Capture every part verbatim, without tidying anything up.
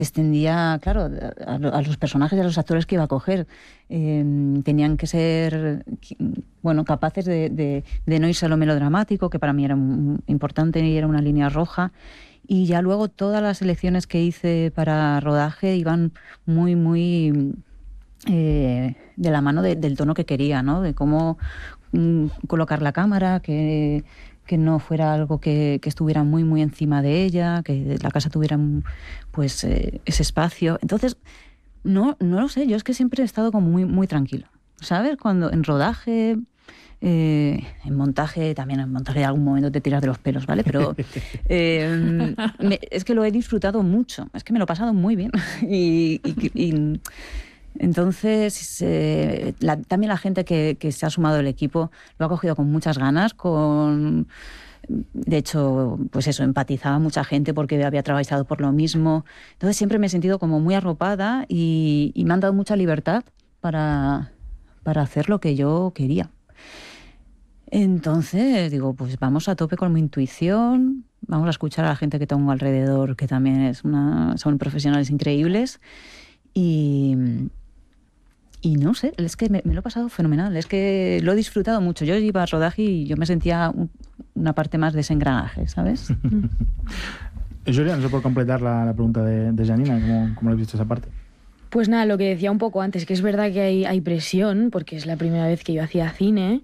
extendía, claro, a, a los personajes y a los actores que iba a coger. Eh, tenían que ser, bueno, capaces de, de, de no irse a lo melodramático, que para mí era muy importante y era una línea roja. Y ya luego todas las elecciones que hice para rodaje iban muy, muy eh, de la mano de, del tono que quería, ¿no? De cómo mm, colocar la cámara, que... que no fuera algo que, que estuviera muy muy encima de ella, que la casa tuviera pues eh, ese espacio. Entonces, no, no lo sé, yo es que siempre he estado como muy, muy tranquila, ¿sabes? Cuando en rodaje, eh, en montaje, también en montaje de algún momento te tiras de los pelos, ¿vale? Pero eh, me, es que lo he disfrutado mucho, es que me lo he pasado muy bien. y... y, y Entonces, eh, la, también la gente que, que se ha sumado al equipo lo ha cogido con muchas ganas, con... De hecho, pues eso, empatizaba mucha gente porque había trabajado por lo mismo. Entonces siempre me he sentido como muy arropada y, y me han dado mucha libertad para, para hacer lo que yo quería. Entonces digo, pues vamos a tope con mi intuición, vamos a escuchar a la gente que tengo alrededor, que también es una, son profesionales increíbles. Y... Y no sé, es que me, me lo he pasado fenomenal, es que lo he disfrutado mucho. Yo iba a rodaje y yo me sentía un, una parte más de ese engranaje, ¿sabes? Julia, no se puede completar la, la pregunta de, de Janina, ¿cómo, ¿cómo lo has visto esa parte? Pues nada, lo que decía un poco antes, que es verdad que hay, hay presión, porque es la primera vez que yo hacía cine,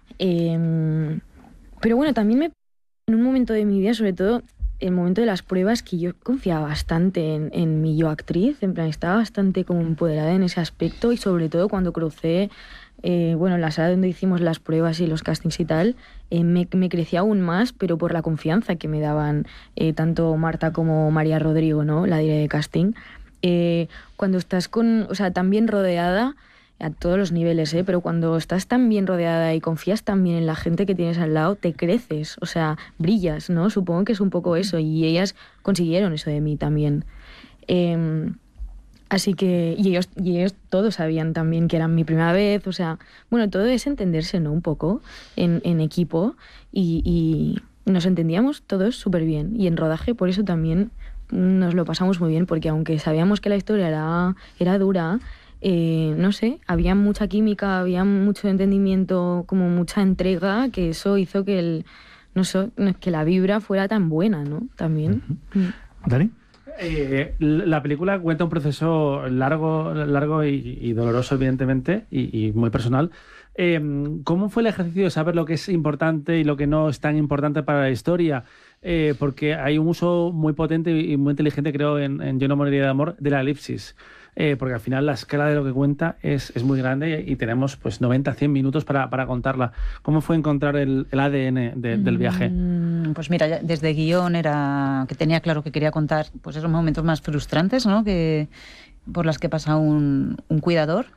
eh, pero bueno, también me en un momento de mi vida, sobre todo el momento de las pruebas, que yo confiaba bastante en, en mi yo actriz, en plan, estaba bastante como empoderada en ese aspecto, y sobre todo cuando crucé, eh, bueno, la sala donde hicimos las pruebas y los castings y tal, eh, me, me crecía aún más, pero por la confianza que me daban eh, tanto Marta como María Rodrigo, ¿no?, la directora de casting. Eh, cuando estás con, o sea, tan bien rodeada, a todos los niveles, ¿eh? Pero cuando estás tan bien rodeada y confías tan bien en la gente que tienes al lado, te creces, o sea, brillas, ¿no? Supongo que es un poco eso, y ellas consiguieron eso de mí también. Eh, así que, y ellos, y ellos todos sabían también que era mi primera vez, o sea, bueno, todo es entenderse, ¿no? Un poco en, en equipo, y, y nos entendíamos todos súper bien, y en rodaje por eso también nos lo pasamos muy bien, porque aunque sabíamos que la historia era, era dura, Eh, no sé, había mucha química, había mucho entendimiento, como mucha entrega, que eso hizo que el, no sé, que la vibra fuera tan buena, ¿no? También. Uh-huh. ¿Dani? Eh, la película cuenta un proceso largo, largo y, y doloroso, evidentemente, y, y muy personal. Eh, ¿Cómo fue el ejercicio de saber lo que es importante y lo que no es tan importante para la historia? Eh, porque hay un uso muy potente y muy inteligente, creo, en, en Yo no moriría de amor, de la elipsis. Eh, porque al final la escala de lo que cuenta es, es muy grande y tenemos pues noventa a cien minutos para, para contarla. ¿Cómo fue encontrar el, el A D N de, del viaje? Mm, pues mira, desde guión era que tenía claro que quería contar pues esos momentos más frustrantes, ¿no?, que, por las que pasa un, un cuidador.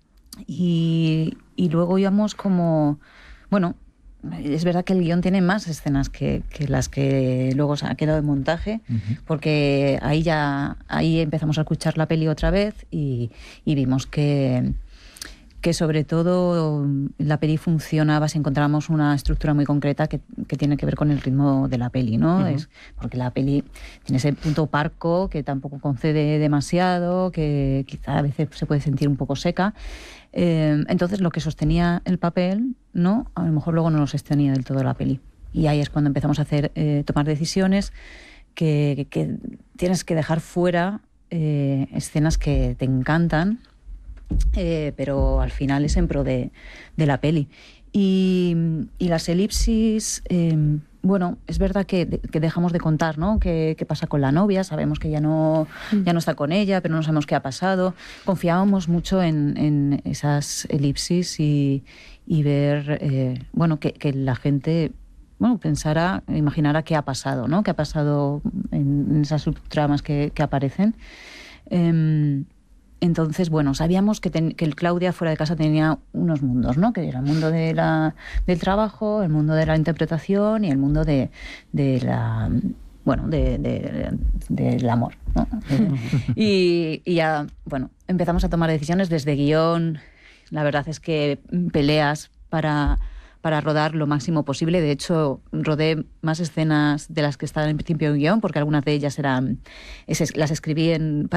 Y, y luego íbamos como... Bueno, es verdad que el guión tiene más escenas que, que las que luego se ha quedado en montaje, uh-huh. porque ahí ya ahí empezamos a escuchar la peli otra vez y, y vimos que, que sobre todo la peli funcionaba si encontrábamos una estructura muy concreta que, que tiene que ver con el ritmo de la peli, ¿no? Uh-huh. Es porque la peli tiene ese punto parco que tampoco concede demasiado, que quizá a veces se puede sentir un poco seca. Eh, entonces lo que sostenía el papel, ¿no?, a lo mejor luego no lo sostenía del todo la peli. Y ahí es cuando empezamos a hacer eh, tomar decisiones que, que, que tienes que dejar fuera eh, escenas que te encantan, eh, pero al final es en pro de, de la peli. Y, y las elipsis, eh, bueno, es verdad que, que dejamos de contar, ¿no?, qué, qué pasa con la novia, sabemos que ya no, ya no está con ella, pero no sabemos qué ha pasado. Confiábamos mucho en, en esas elipsis y, y ver, eh, bueno, que, que la gente, bueno, pensara, imaginara qué ha pasado, ¿no?, qué ha pasado en, en esas subtramas que, que aparecen. Eh, Entonces, bueno, sabíamos que, ten, que el Claudia fuera de casa tenía unos mundos, ¿no?, que era el mundo de la, del trabajo, el mundo de la interpretación y el mundo de, de la, bueno, de, de, de, del amor, ¿no? y, y ya, bueno, empezamos a tomar decisiones desde guión. La verdad es que peleas para, para rodar lo máximo posible. De hecho, rodé más escenas de las que estaban en principio en guión, porque algunas de ellas eran, las escribí en,